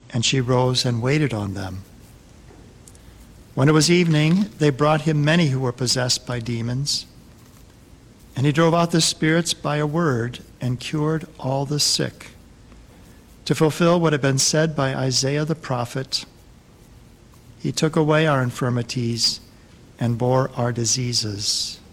And she rose and waited on them. When it was evening, they brought him many who were possessed by demons. And he drove out the spirits by a word and cured all the sick, to fulfill what had been said by Isaiah the prophet. He took away our infirmities and bore our diseases.